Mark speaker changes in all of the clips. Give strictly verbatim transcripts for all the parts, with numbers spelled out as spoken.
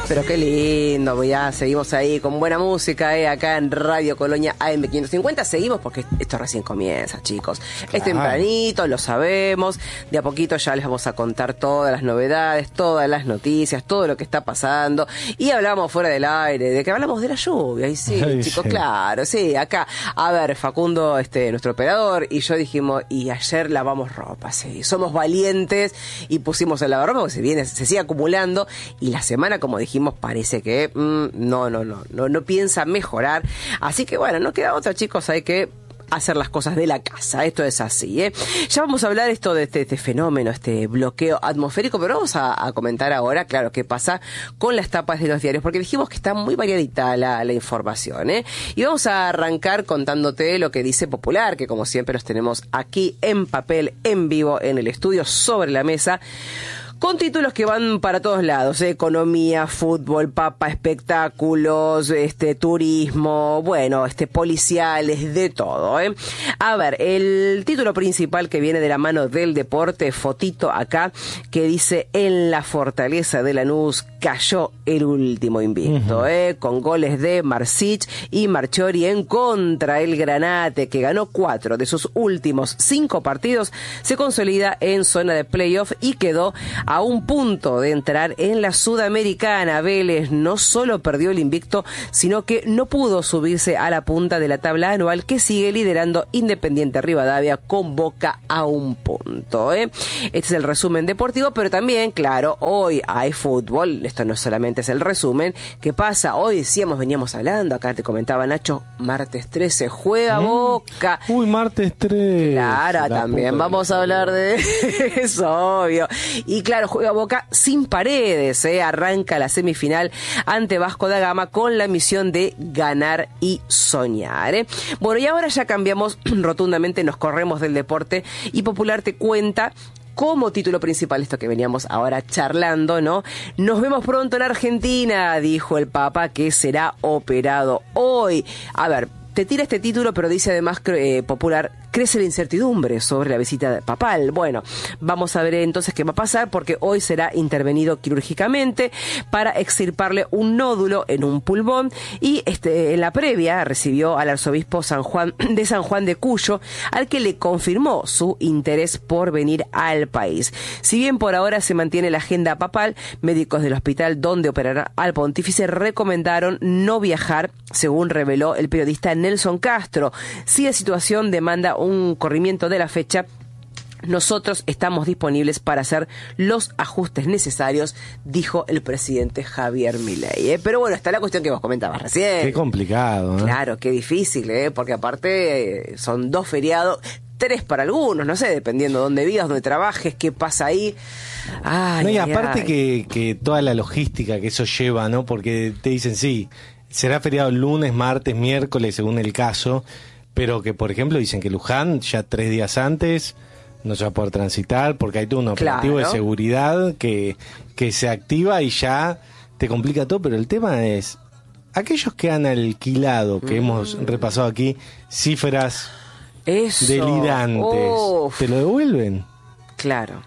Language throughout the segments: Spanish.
Speaker 1: Pero qué lindo, ya seguimos ahí con buena música, eh, acá en Radio Colonia A M quinientos cincuenta. Seguimos porque esto recién comienza, chicos. Claro. Es tempranito, lo sabemos. De a poquito ya les vamos a contar todas las novedades, todas las noticias, todo lo que está pasando. Y hablamos fuera del aire, de que hablamos de la lluvia. Y sí, Ay, chicos, sí. claro, sí, acá. A ver, Facundo, este, nuestro operador, y yo dijimos, y ayer lavamos ropa, sí. Somos valientes y pusimos el lavarropa porque se viene, se sigue acumulando. Y la semana, como dijimos, parece que mm, no, no, no, no, no piensa mejorar. Así que bueno, no queda otra, chicos, hay que hacer las cosas de la casa, esto es así, ¿eh? Ya vamos a hablar esto de este, este fenómeno, este bloqueo atmosférico, pero vamos a, a comentar ahora, claro, qué pasa con las tapas de los diarios, porque dijimos que está muy variadita la, la información, ¿eh? Y vamos a arrancar contándote lo que dice Popular, que como siempre los tenemos aquí en papel, en vivo, en el estudio, sobre la mesa, con títulos que van para todos lados, ¿eh? Economía, fútbol, papa, espectáculos, este, turismo, bueno, este, policiales, de todo, ¿eh? A ver, el título principal que viene de la mano del deporte, fotito acá, que dice, en la fortaleza de Lanús cayó el último invicto, uh-huh. ¿eh? Con goles de Marsic y Marchiori en contra. El Granate, que ganó cuatro de sus últimos cinco partidos, se consolida en zona de playoff y quedó a un punto de entrar en la Sudamericana. Vélez no solo perdió el invicto, sino que no pudo subirse a la punta de la tabla anual, que sigue liderando Independiente Rivadavia con Boca a un punto, ¿eh? Este es el resumen deportivo, pero también, claro, hoy hay fútbol. Esto no solamente es el resumen. ¿Qué pasa? Hoy decíamos, veníamos hablando, acá te comentaba Nacho, martes trece juega mm. Boca.
Speaker 2: Uy, martes trece.
Speaker 1: Claro, también vamos a hablar de eso, obvio. Y claro, Claro, juega Boca sin Paredes, ¿eh? Arranca la semifinal ante Vasco da Gama con la misión de ganar y soñar, ¿eh? Bueno, y ahora ya cambiamos rotundamente, nos corremos del deporte y Popular te cuenta como título principal esto que veníamos ahora charlando, ¿no? Nos vemos pronto en Argentina, dijo el Papa, que será operado hoy. A ver, te tira este título, pero dice además eh, Popular, crece la incertidumbre sobre la visita papal. Bueno, vamos a ver entonces qué va a pasar, porque hoy será intervenido quirúrgicamente para extirparle un nódulo en un pulmón y este, en la previa recibió al arzobispo San Juan, de San Juan de Cuyo, al que le confirmó su interés por venir al país. Si bien por ahora se mantiene la agenda papal, médicos del hospital donde operará al pontífice recomendaron no viajar, según reveló el periodista Nelson Castro. Si la situación demanda un un corrimiento de la fecha, nosotros estamos disponibles para hacer los ajustes necesarios, dijo el presidente Javier Milei, ¿eh? Pero bueno, está la cuestión que vos comentabas recién.
Speaker 2: Qué complicado, ¿eh?
Speaker 1: Claro, qué difícil, ¿eh? Porque aparte eh, son dos feriados, tres para algunos, no sé, dependiendo de dónde vivas, dónde trabajes, qué pasa ahí. Ay,
Speaker 2: no, y
Speaker 1: ay,
Speaker 2: aparte
Speaker 1: ay.
Speaker 2: Que, que toda la logística que eso lleva, ¿no? Porque te dicen, sí, será feriado lunes, martes, miércoles, según el caso, pero que, por ejemplo, dicen que Luján ya tres días antes no se va a poder transitar porque hay todo un operativo claro. de seguridad que, que se activa y ya te complica todo, pero el tema es, aquellos que han alquilado, que mm. hemos repasado aquí, cifras Eso. delirantes, Uf. ¿te lo devuelven?
Speaker 1: Claro.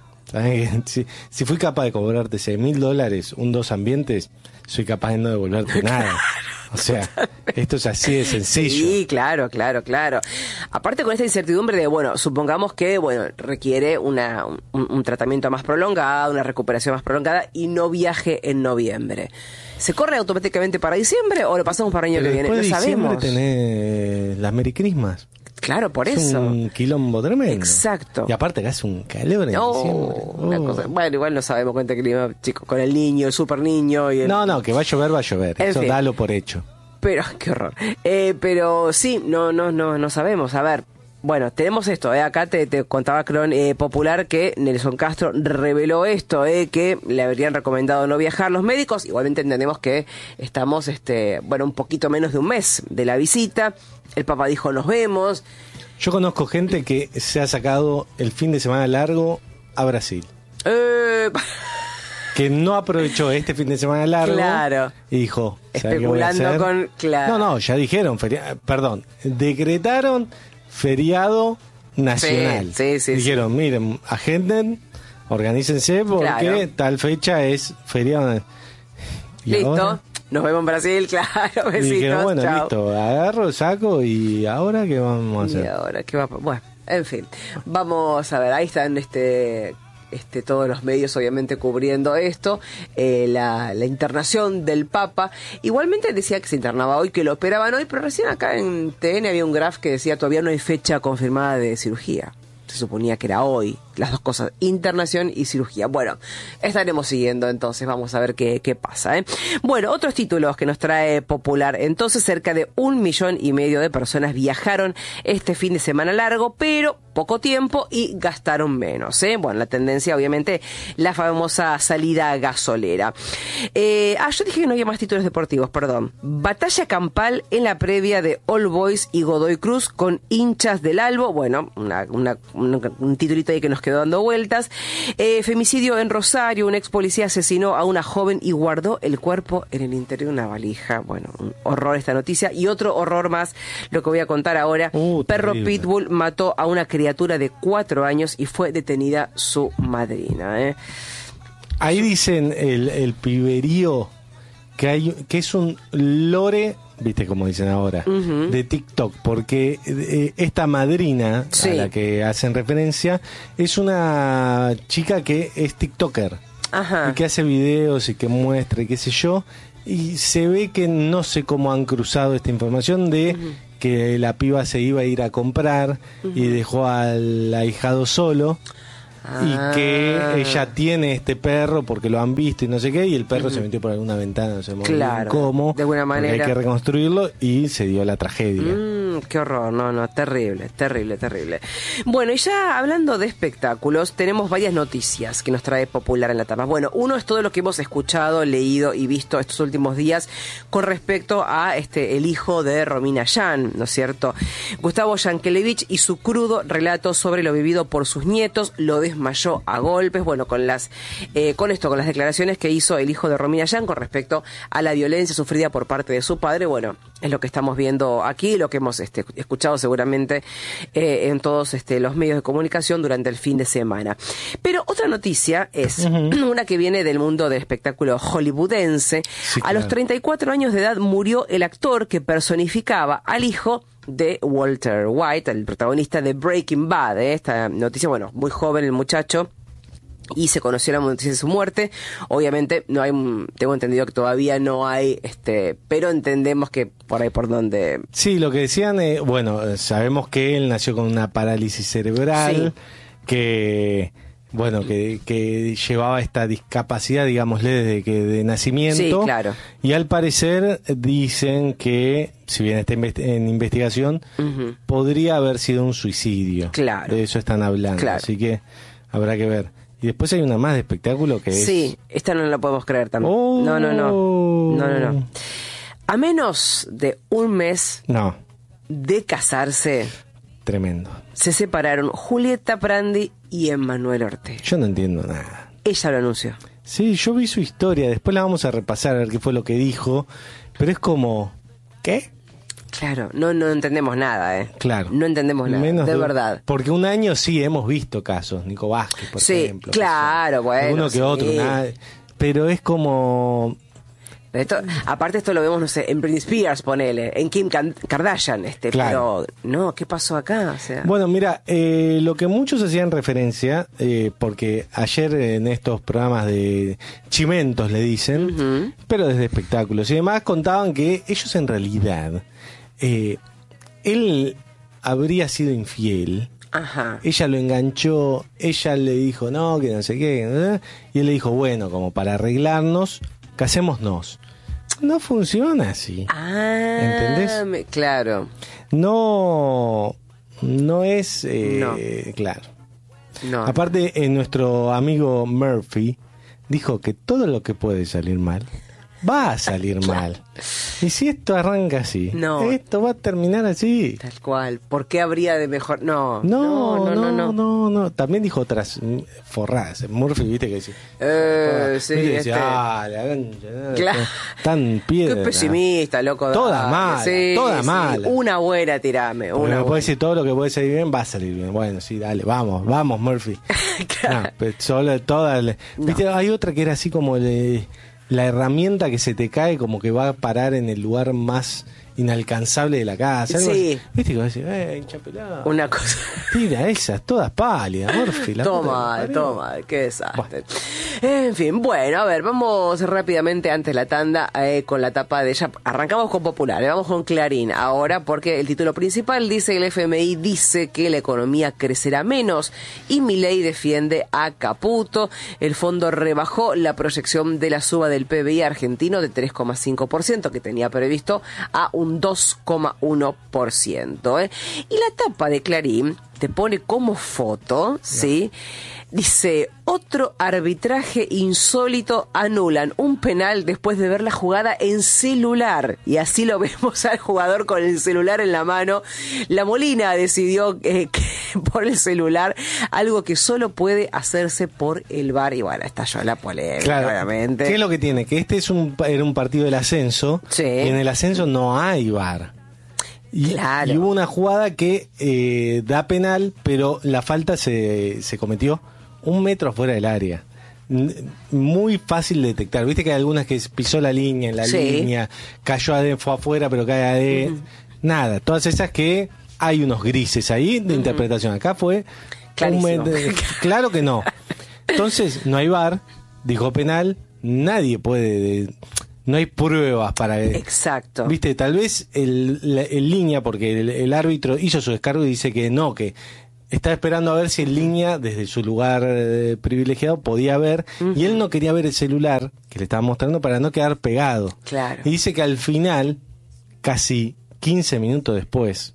Speaker 2: Si, si fui capaz de cobrarte seis mil dólares, un dos ambientes, soy capaz de no devolverte nada. O sea, esto es así de sencillo.
Speaker 1: Sí, claro, claro, claro. Aparte con esta incertidumbre de, bueno, supongamos que, bueno, requiere una, un, un tratamiento más prolongado, una recuperación más prolongada y no viaje en noviembre. ¿Se corre automáticamente para diciembre o lo pasamos para el año
Speaker 2: Pero
Speaker 1: que viene? No
Speaker 2: de
Speaker 1: sabemos.
Speaker 2: Después tenés las Merry Christmas.
Speaker 1: Claro, por
Speaker 2: es
Speaker 1: eso.
Speaker 2: Un quilombo tremendo.
Speaker 1: Exacto.
Speaker 2: Y aparte acá hace un calor en
Speaker 1: oh,
Speaker 2: diciembre.
Speaker 1: Una
Speaker 2: oh.
Speaker 1: cosa. Bueno, igual no sabemos cuánto clima, chicos, con el niño, el super niño y el...
Speaker 2: No, no, que va a llover, va a llover.
Speaker 1: En
Speaker 2: Eso
Speaker 1: fin.
Speaker 2: dalo por hecho.
Speaker 1: Pero, qué horror. Eh, pero sí, no, no, no, no sabemos. A ver, bueno, tenemos esto, eh, acá te, te contaba Cron eh, Popular que Nelson Castro reveló esto, eh, que le habrían recomendado no viajar los médicos. Igualmente entendemos que estamos, este, bueno, un poquito menos de un mes de la visita. El Papa dijo, nos vemos.
Speaker 2: Yo conozco gente que se ha sacado el fin de semana largo a Brasil.
Speaker 1: Eh...
Speaker 2: que no aprovechó este fin de semana largo
Speaker 1: claro.
Speaker 2: y dijo,
Speaker 1: especulando con... Claro.
Speaker 2: No, no, ya dijeron, feria... perdón, decretaron feriado nacional.
Speaker 1: Sí, sí, sí,
Speaker 2: dijeron,
Speaker 1: sí.
Speaker 2: miren, agenden, organícense porque claro. tal fecha es feriado. ¿Y
Speaker 1: listo.
Speaker 2: ahora?
Speaker 1: Nos vemos en Brasil, claro, besitos.
Speaker 2: Y dijeron, bueno,
Speaker 1: chao.
Speaker 2: listo, agarro, saco y ahora qué vamos a hacer.
Speaker 1: Y ahora, ¿qué va a pa- Bueno, en fin, vamos a ver, ahí están este... Este, todos los medios obviamente cubriendo esto, eh, la, la internación del Papa. Igualmente decía que se internaba hoy, que lo operaban hoy, pero recién acá en T N había un graph que decía todavía no hay fecha confirmada de cirugía. Se suponía que era hoy, las dos cosas, internación y cirugía. Bueno, estaremos siguiendo entonces, vamos a ver qué, qué pasa, ¿eh? Bueno, otros títulos que nos trae Popular. Entonces, cerca de un millón y medio de personas viajaron este fin de semana largo, pero poco tiempo y gastaron menos, ¿eh? Bueno, la tendencia, obviamente, la famosa salida gasolera. Eh, ah, yo dije que no había más títulos deportivos, perdón. Batalla campal en la previa de All Boys y Godoy Cruz con hinchas del Albo. Bueno, una, una, un, un titulito ahí que nos quedó dando vueltas. Eh, femicidio en Rosario. Un ex policía asesinó a una joven y guardó el cuerpo en el interior de una valija. Bueno, un horror esta noticia. Y otro horror más, lo que voy a contar ahora.
Speaker 2: Uh,
Speaker 1: Perro
Speaker 2: terrible.
Speaker 1: pitbull mató a una criatura de cuatro años y fue detenida su madrina, ¿eh?
Speaker 2: Ahí dicen el, el piberío que hay que es un lore, viste como dicen ahora,
Speaker 1: Ujú.
Speaker 2: de TikTok, porque eh, esta madrina
Speaker 1: Sí.
Speaker 2: a la que hacen referencia es una chica que es TikToker
Speaker 1: Ajá.
Speaker 2: y que hace videos y que muestra y qué sé yo, y se ve que no sé cómo han cruzado esta información de
Speaker 1: Ujú.
Speaker 2: que la piba se iba a ir a comprar y dejó al ahijado solo.
Speaker 1: Ah.
Speaker 2: Y que ella tiene este perro porque lo han visto y no sé qué, y el perro se metió por alguna ventana, no sé muy bien
Speaker 1: Claro,
Speaker 2: cómo,
Speaker 1: de alguna
Speaker 2: porque
Speaker 1: manera.
Speaker 2: hay que reconstruirlo y se dio la tragedia.
Speaker 1: Mm, qué horror, no, no, terrible, terrible, terrible. Bueno, y ya hablando de espectáculos, tenemos varias noticias que nos trae Popular en la tapa. Bueno, uno es todo lo que hemos escuchado, leído y visto estos últimos días con respecto a este el hijo de Romina Yan, ¿no es cierto? Gustavo Yankelevich y su crudo relato sobre lo vivido por sus nietos, lo desmayó a golpes, bueno, con las eh, con esto, con las declaraciones que hizo el hijo de Romina Yan con respecto a la violencia sufrida por parte de su padre, bueno, es lo que estamos viendo aquí, lo que hemos este, escuchado seguramente eh, en todos este, los medios de comunicación durante el fin de semana. Pero otra noticia es uh-huh. una que viene del mundo del espectáculo hollywoodense.
Speaker 2: Sí,
Speaker 1: a
Speaker 2: claro.
Speaker 1: los treinta y cuatro años de edad murió el actor que personificaba al hijo de Walter White, el protagonista de Breaking Bad. ¿eh? Esta noticia, bueno, muy joven el muchacho. Y se conoció la noticia de su muerte. Obviamente no hay, tengo entendido que todavía no hay, este, pero entendemos que por ahí por donde.
Speaker 2: Sí, lo que decían, eh, bueno, sabemos que él nació con una parálisis cerebral,
Speaker 1: Sí.
Speaker 2: que bueno, que, que llevaba esta discapacidad, digámosle, desde que de nacimiento.
Speaker 1: Sí, claro.
Speaker 2: Y al parecer dicen que, si bien está invest- en investigación,
Speaker 1: Uh-huh.
Speaker 2: podría haber sido un suicidio.
Speaker 1: Claro.
Speaker 2: De eso están hablando.
Speaker 1: Claro.
Speaker 2: Así que habrá que ver. Y después hay una más de espectáculo que es...
Speaker 1: Sí, esta no la podemos creer también.
Speaker 2: Oh.
Speaker 1: No, no, no. No, no, no. A menos de un mes
Speaker 2: No,
Speaker 1: de casarse,
Speaker 2: tremendo.
Speaker 1: se separaron Julieta Prandi y Emmanuel Ortega.
Speaker 2: Yo no entiendo nada.
Speaker 1: Ella lo anunció.
Speaker 2: Sí, yo vi su historia, después la vamos a repasar a ver qué fue lo que dijo, pero es como... ¿Qué?
Speaker 1: Claro, no, no entendemos nada, ¿eh?
Speaker 2: Claro.
Speaker 1: No entendemos nada,
Speaker 2: Menos
Speaker 1: de verdad.
Speaker 2: Porque un año sí hemos visto casos, Nico Vázquez, por
Speaker 1: Sí,
Speaker 2: ejemplo.
Speaker 1: claro,
Speaker 2: que son
Speaker 1: bueno,
Speaker 2: Uno que
Speaker 1: sí.
Speaker 2: otro, nada, pero es como...
Speaker 1: Esto, aparte esto lo vemos, no sé, en Britney Spears, ponele, en Kim Kan- Kardashian, este,
Speaker 2: Claro.
Speaker 1: pero no, ¿qué pasó acá? O sea,
Speaker 2: Bueno, mira, eh, lo que muchos hacían referencia, eh, porque ayer en estos programas de chimentos le dicen,
Speaker 1: Ujú.
Speaker 2: pero desde espectáculos y demás, contaban que ellos en realidad, eh, él habría sido infiel,
Speaker 1: ajá.
Speaker 2: ella lo enganchó, ella le dijo no, que no sé qué, ¿eh? Y él le dijo, bueno, como para arreglarnos, casémonos. No funciona así.
Speaker 1: Ah,
Speaker 2: ¿Entendés?
Speaker 1: me- claro.
Speaker 2: No, no es, eh,
Speaker 1: No.
Speaker 2: claro.
Speaker 1: No.
Speaker 2: Aparte, eh, nuestro amigo Murphy dijo que todo lo que puede salir mal, va a salir mal. Y si esto arranca así,
Speaker 1: No.
Speaker 2: esto va a terminar así.
Speaker 1: Tal cual. ¿Por qué habría de mejor? No.
Speaker 2: No,
Speaker 1: no, no. no,
Speaker 2: no, no. También dijo otras mm, forradas. Murphy, viste que decía.
Speaker 1: Eh, sí,
Speaker 2: viste que
Speaker 1: este-
Speaker 2: decía, ah, la gancha, nada,
Speaker 1: Claro.
Speaker 2: tan piedra.
Speaker 1: Qué pesimista, loco.
Speaker 2: Toda
Speaker 1: dale.
Speaker 2: mala,
Speaker 1: Sí,
Speaker 2: toda
Speaker 1: sí.
Speaker 2: mala.
Speaker 1: Una buena, tirame.
Speaker 2: Porque
Speaker 1: Una
Speaker 2: me
Speaker 1: buena.
Speaker 2: puede decir todo lo que puede salir bien, va a salir bien. Bueno, sí, dale, vamos, vamos, Murphy.
Speaker 1: Claro.
Speaker 2: No, pero solo toda. la-
Speaker 1: No.
Speaker 2: Viste, hay otra que era así como de. la herramienta que se te cae como que va a parar en el lugar más inalcanzable de la casa. Algo
Speaker 1: Sí.
Speaker 2: así. Viste que vas a decir, eh, hincha pelada.
Speaker 1: Una cosa.
Speaker 2: Tira esas, todas pálidas, Morphy. la puta que
Speaker 1: Toma,
Speaker 2: parió.
Speaker 1: toma, qué desastre. En fin, bueno, a ver, vamos rápidamente antes de la tanda eh, con la tapa de ella. Arrancamos con Popular, eh, vamos con Clarín ahora, porque el título principal dice que el F M I dice que la economía crecerá menos y Milei defiende a Caputo. El fondo rebajó la proyección de la suba del P B I argentino de tres coma cinco por ciento que tenía previsto a un dos coma uno por ciento. ¿eh? Y la tapa de Clarín te pone como foto, ¿sí? Dice, otro arbitraje insólito, anulan un penal después de ver la jugada en celular. Y así lo vemos al jugador con el celular en la mano. La Molina decidió eh, que por el celular, algo que solo puede hacerse por el V A R. Y bueno, estalló la polémica,
Speaker 2: Claro.
Speaker 1: obviamente.
Speaker 2: ¿Qué es lo que tiene? Que este es un, era un partido del ascenso.
Speaker 1: Sí.
Speaker 2: Y en el ascenso no hay V A R. Y,
Speaker 1: Claro.
Speaker 2: y hubo una jugada que eh, da penal, pero la falta se, se cometió un metro fuera del área. N- Muy fácil de detectar. Viste que hay algunas que pisó la línea, en la
Speaker 1: Sí.
Speaker 2: línea, cayó adentro, fue afuera, pero cae adentro.
Speaker 1: Uh-huh.
Speaker 2: Nada, todas esas que hay unos grises ahí de uh-huh. interpretación. Acá fue...
Speaker 1: Clarísimo.
Speaker 2: Un met- claro que no. Entonces, no hay V A R, dijo penal, nadie puede... No hay pruebas para...
Speaker 1: Exacto.
Speaker 2: Viste, tal vez el, la, el línea, porque el, el árbitro hizo su descargo y dice que no, que estaba esperando a ver si en línea, desde su lugar eh, privilegiado, podía ver, uh-huh. y él no quería ver el celular que le estaba mostrando para no quedar pegado.
Speaker 1: Claro.
Speaker 2: Y dice que al final, casi quince minutos después,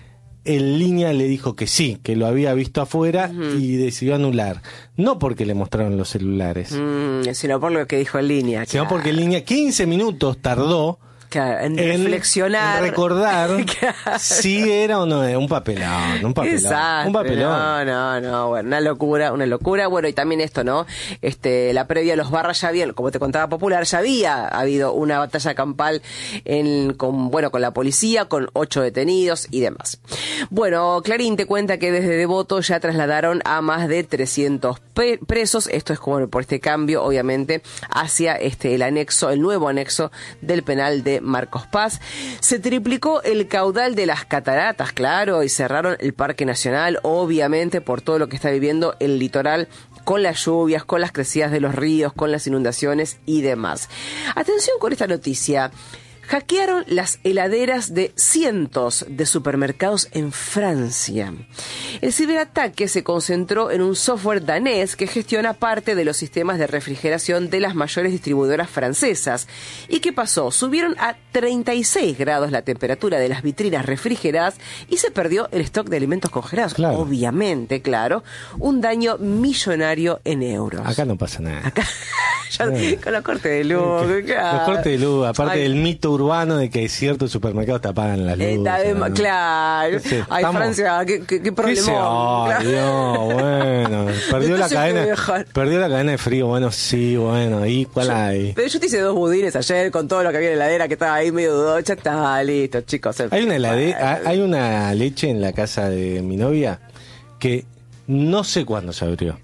Speaker 2: en línea le dijo que sí, que lo había visto afuera uh-huh. y decidió anular. No porque le mostraron los celulares.
Speaker 1: Mm, sino por lo que dijo en línea.
Speaker 2: Sino
Speaker 1: claro.
Speaker 2: porque en línea quince minutos tardó
Speaker 1: claro, en,
Speaker 2: en
Speaker 1: reflexionar.
Speaker 2: En recordar
Speaker 1: claro.
Speaker 2: si era o no era un papelón. Un papelón.
Speaker 1: Exacto.
Speaker 2: Un papelón.
Speaker 1: No, no, no. Bueno, una locura, una locura. Bueno, y también esto, ¿no? Este, la previa de los Barras ya había, como te contaba Popular, ya había habido una batalla campal en, con, bueno, con la policía, con ocho detenidos y demás. Bueno, Clarín te cuenta que desde Devoto ya trasladaron a más de trescientos pe- presos. Esto es como por este cambio, obviamente, hacia este el anexo, el nuevo anexo del penal de Marcos Paz. Se triplicó el caudal de las cataratas, claro, y cerraron el Parque Nacional, obviamente, por todo lo que está viviendo el litoral, con las lluvias, con las crecidas de los ríos, con las inundaciones y demás. Atención con esta noticia. Hackearon las heladeras de cientos de supermercados en Francia. El ciberataque se concentró en un software danés que gestiona parte de los sistemas de refrigeración de las mayores distribuidoras francesas. ¿Y qué pasó? Subieron a treinta y seis grados la temperatura de las vitrinas refrigeradas y se perdió el stock de alimentos congelados.
Speaker 2: Claro.
Speaker 1: Obviamente, claro. Un daño millonario en euros.
Speaker 2: Acá no pasa nada.
Speaker 1: Acá... Ya,
Speaker 2: Eh.
Speaker 1: con los cortes de luz.
Speaker 2: Los cortes de luz, aparte
Speaker 1: Ay.
Speaker 2: del mito urbano de que ciertos supermercados te apagan las luces.
Speaker 1: Eh, está
Speaker 2: ¿no?
Speaker 1: Claro.
Speaker 2: Sí,
Speaker 1: Ay,
Speaker 2: estamos-
Speaker 1: Francia, qué, qué, qué
Speaker 2: ¿Qué
Speaker 1: problema.
Speaker 2: sé? Ay, Dios, bueno. Perdió la
Speaker 1: No se puede
Speaker 2: cadena.
Speaker 1: dejar.
Speaker 2: Perdió la cadena de frío. Bueno, sí, bueno. ¿Y cuál hay?
Speaker 1: Pero yo te hice dos budines ayer con todo lo que había en la heladera que estaba ahí medio dudosa. Está listo, chicos.
Speaker 2: Hay una heladera, hay una leche en la casa de mi novia que no sé cuándo se abrió.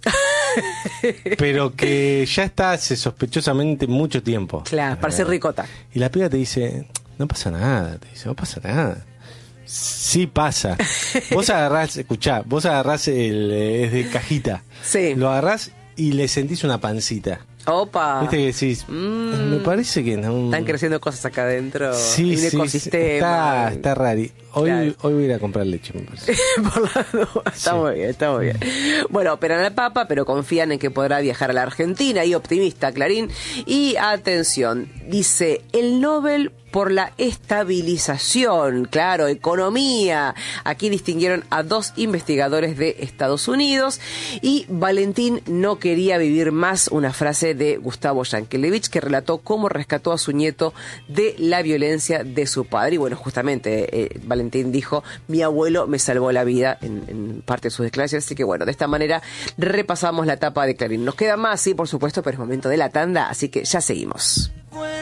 Speaker 2: Pero que ya está hace sospechosamente mucho tiempo.
Speaker 1: Claro, para ser ricota.
Speaker 2: Y la piba te dice, no pasa nada, te dice, no pasa nada. Sí pasa. Vos agarrás, escuchá, vos agarrás el, eh, es de cajita.
Speaker 1: Sí.
Speaker 2: Lo agarrás y le sentís una pancita.
Speaker 1: Opa.
Speaker 2: Viste que decís,
Speaker 1: Mm.
Speaker 2: me parece que no.
Speaker 1: Están creciendo cosas acá adentro.
Speaker 2: Sí,
Speaker 1: Hay un
Speaker 2: sí,
Speaker 1: ecosistema.
Speaker 2: Está, está raro. Hoy,
Speaker 1: Claro.
Speaker 2: hoy voy a ir a comprar leche, me parece.
Speaker 1: Por la duda. Está
Speaker 2: Sí.
Speaker 1: muy bien, está muy bien. Bueno, operan al Papa, pero confían en que podrá viajar a la Argentina. Y optimista, Clarín. Y atención, dice el Nobel por la estabilización, claro, economía. Aquí distinguieron a dos investigadores de Estados Unidos. Y Valentín no quería vivir más, una frase de Gustavo Yankelevich, que relató cómo rescató a su nieto de la violencia de su padre. Y bueno, justamente eh, Valentín dijo, mi abuelo me salvó la vida en, en parte de sus declaraciones. Así que bueno, de esta manera repasamos la etapa de Clarín. Nos queda más, sí, por supuesto, pero es momento de la tanda, así que ya seguimos.